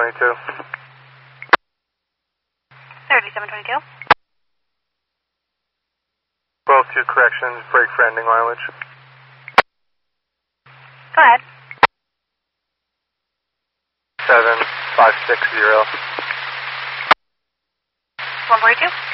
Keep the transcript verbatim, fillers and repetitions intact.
twenty-two. thirty-seven twenty-two. twelve two corrections, break for ending mileage. Go ahead. seven five six zero. one forty-two.